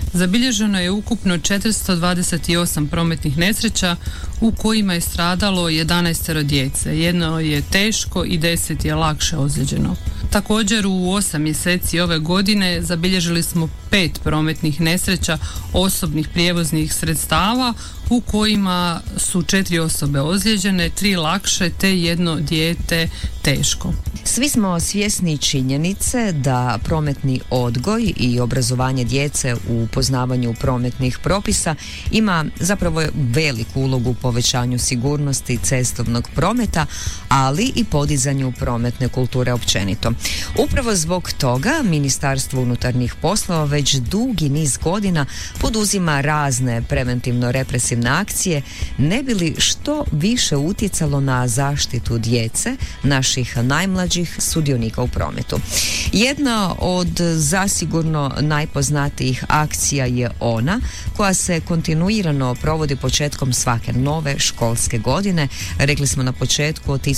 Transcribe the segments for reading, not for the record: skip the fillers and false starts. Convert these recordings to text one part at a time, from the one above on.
zabilježeno je ukupno 428 prometnih nesreća u kojima je stradalo 11 djece. Jedno je teško i 10 je lakše ozlijeđeno. Također u 8 mjeseci ove godine zabilježili smo 5 prometnih nesreća osobnih prijevoznih sredstava u kojima su 4 osobe ozlijeđene, 3 lakše te 1 dijete teško. Svi smo svjesni činjenice da prometni odgoj i obrazovanje djece u poznavanju prometnih propisa ima zapravo veliku ulogu u povećanju sigurnosti cestovnog prometa, ali i podizanju prometne kulture općenito. Upravo zbog toga Ministarstvo unutarnjih poslova već dugi niz godina poduzima razne preventivno-represivne akcije ne bi li što više utjecalo na zaštitu djece, naših najmlađih sudionika u prometu. Jedna od zasigurno najpoznatijih akcija je ona koja se kontinuirano provodi početkom svake nove školske godine. Rekli smo na početku od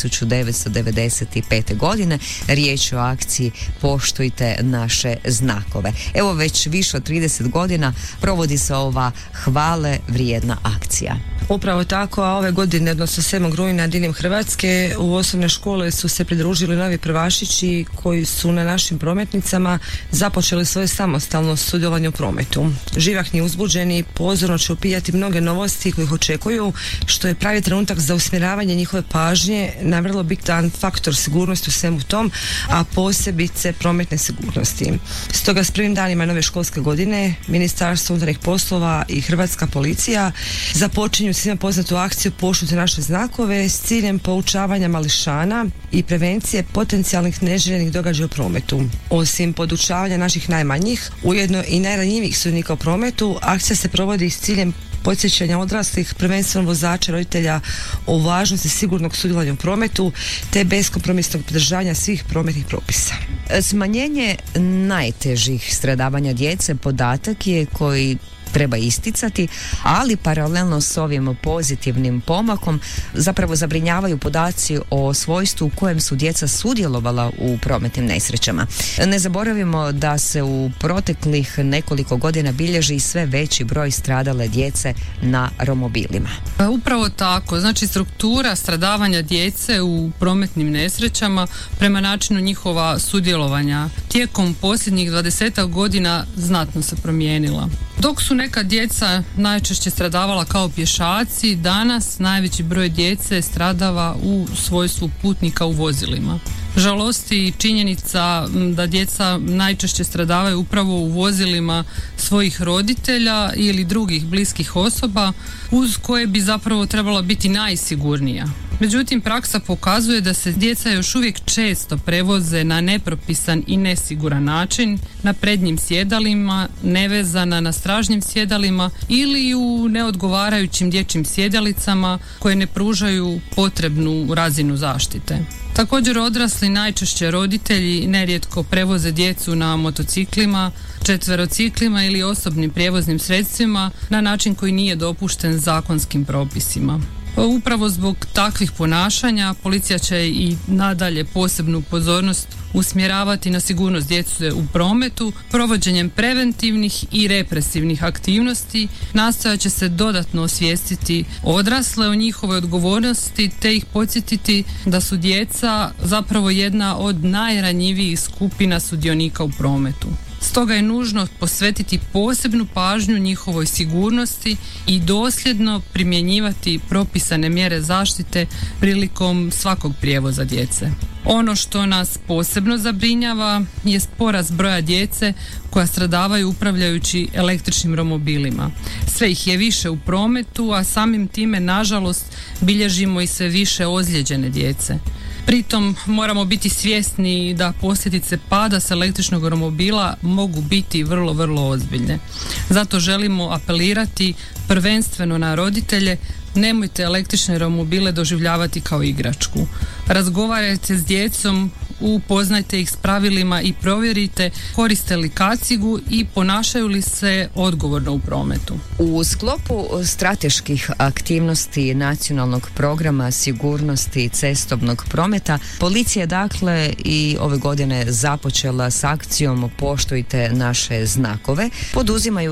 1995. godine. Riječ je o akciji Poštujte naše znakove. Evo već više od 30 godina provodi se ova hvale vrijedna akcija. Upravo tako, a ove godine, odnosno 7. rujna diljem Hrvatske, u osnovne škole su se pridružili novi prvašići koji su na našim prometnicama započeli svoje samostalno sudjelovanje u prometu. Živahni, uzbuđeni, pozorno će upijati mnoge novosti koje ih očekuju, što je pravi trenutak za usmjeravanje njihove pažnje na vrlo bitan faktor sigurnosti u svemu tom, a posebice prometne sigurnosti. Stoga s prvim danima nove školske godine Ministarstvo unutarnjih poslova i Hrvatska policija započinju svima poznatu akciju Poštujte naše znakove s ciljem poučavanja mališana i prevencije potencijalnih neželjenih događaja u prometu. Osim podučavanja naših najmanjih, ujedno i najranjivijih sudionika u prometu, akcija se provodi s ciljem podsjećanja odraslih, prvenstveno vozača, roditelja o važnosti sigurnog sudjelovanja u prometu te beskompromisnog pridržavanja svih prometnih propisa. Smanjenje najtežih stradavanja djece podatak je koji treba isticati, ali paralelno s ovim pozitivnim pomakom zapravo zabrinjavaju podaci o svojstvu u kojem su djeca sudjelovala u prometnim nesrećama. Ne zaboravimo da se u proteklih nekoliko godina bilježi sve veći broj stradale djece na romobilima. Upravo tako, znači struktura stradavanja djece u prometnim nesrećama prema načinu njihova sudjelovanja tijekom posljednjih 20 godina znatno se promijenila. Dok su neka djeca najčešće stradavala kao pješaci, danas najveći broj djece stradava u svojstvu putnika u vozilima. Žalosti činjenica da djeca najčešće stradavaju upravo u vozilima svojih roditelja ili drugih bliskih osoba uz koje bi zapravo trebala biti najsigurnija. Međutim, praksa pokazuje da se djeca još uvijek često prevoze na nepropisan i nesiguran način, na prednjim sjedalima, nevezana na stražnjim sjedalima ili u neodgovarajućim dječjim sjedalicama koje ne pružaju potrebnu razinu zaštite. Također odrasli, najčešće roditelji, nerijetko prevoze djecu na motociklima, četverociklima ili osobnim prijevoznim sredstvima na način koji nije dopušten zakonskim propisima. Upravo zbog takvih ponašanja policija će i nadalje posebnu pozornost usmjeravati na sigurnost djece u prometu, provođenjem preventivnih i represivnih aktivnosti. Nastojat će se dodatno osvijestiti odrasle o njihovoj odgovornosti te ih podsjetiti da su djeca zapravo jedna od najranjivijih skupina sudionika u prometu. Stoga je nužno posvetiti posebnu pažnju njihovoj sigurnosti i dosljedno primjenjivati propisane mjere zaštite prilikom svakog prijevoza djece. Ono što nas posebno zabrinjava je porast broja djece koja stradavaju upravljajući električnim romobilima. Sve ih je više u prometu, a samim time, nažalost, bilježimo i sve više ozlijeđene djece. Pritom moramo biti svjesni da posljedice pada s električnog romobila mogu biti vrlo, vrlo ozbiljne. Zato želimo apelirati prvenstveno na roditelje: nemojte električne romobile doživljavati kao igračku. Razgovarajte s djecom, upoznajte ih s pravilima i provjerite koriste li kacigu i ponašaju li se odgovorno u prometu. U sklopu strateških aktivnosti nacionalnog programa sigurnosti cestovnog prometa, policija dakle i ove godine započela s akcijom Poštujte naše znakove, poduzimaju